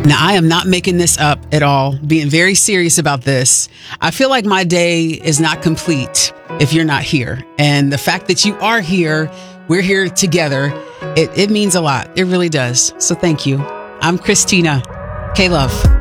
Now, I am not making this up at all, being very serious about this. I feel like my day is not complete if you're not here. And the fact that you are here, we're here together, it means a lot. It really does. So thank you. I'm Christina K. Love.